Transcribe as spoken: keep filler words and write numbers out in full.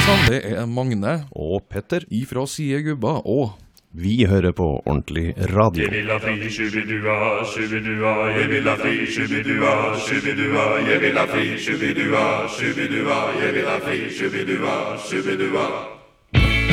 sann, det er Magne og Petter ifra Side Gubba, og vi hører på ordentlig radio. Jeg vil ha fri, shubidua, shubidua. Jeg vil ha fri, shubidua, shubidua. Jeg vil ha fri, shubidua, shubidua. Jeg vil ha fri, shubidua, shubidua.